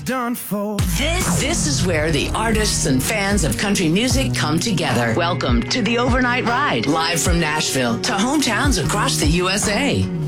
done for. This is where the artists and fans of country music come together. Welcome to the Overnight Ride, live from Nashville to hometowns across the USA.